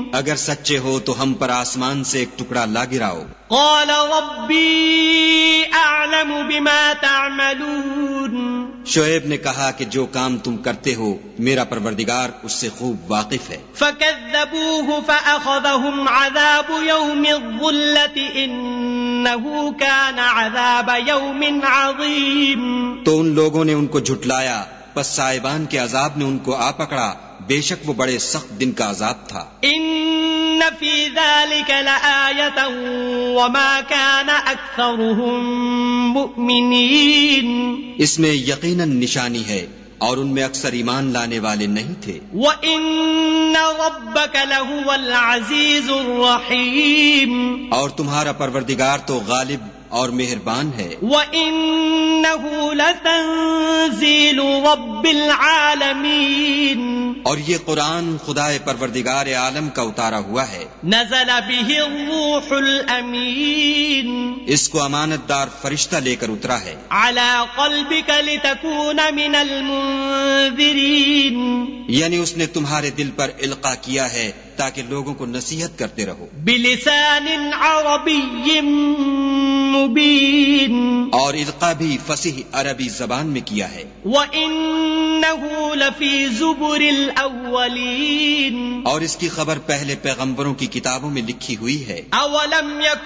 اگر سچے ہو تو ہم پر آسمان سے ایک ٹکڑا لا گراؤ. قال ربی اعلم بما تعملون. شعیب نے کہا کہ جو کام تم کرتے ہو میرا پروردگار اس سے خوب واقف ہے. فكذبوه فأخذهم عذاب يوم الظلة إنه كان عذاب يوم عظيم. تو ان لوگوں نے ان کو جھٹلایا، پس صاحبان کے عذاب نے ان کو آ پکڑا، بے شک وہ بڑے سخت دن کا عذاب تھا. ان فی ذلک لآیۃ وما کان اکثرهم مؤمنین. اس میں یقیناً نشانی ہے اور ان میں اکثر ایمان لانے والے نہیں تھے. وَإِنَّ رَبَّكَ لَهُوَ الْعَزِيزُ الرَّحِيمُ. اور تمہارا پروردگار تو غالب اور مہربان ہے. وَإِنَّهُ لَتَنزِيلُ رَبِّ الْعَالَمِينَ. اور یہ قرآن خدائے پروردگار عالم کا اتارا ہوا ہے. نزل به الروح الامین. اس کو امانت دار فرشتہ لے کر اترا ہے. على قلبك لتكون من المنذرین. یعنی اس نے تمہارے دل پر القاء کیا ہے تاکہ لوگوں کو نصیحت کرتے رہو. بلسان عربی مبین. اور القاء بھی فصیح عربی زبان میں کیا ہے. وَإِنَّهُ لَفِي زُبُرِ الْأَوَّلِينَ. اور اس کی خبر پہلے پیغمبروں کی کتابوں میں لکھی ہوئی ہے. أَوَلَمْ يَكُنْ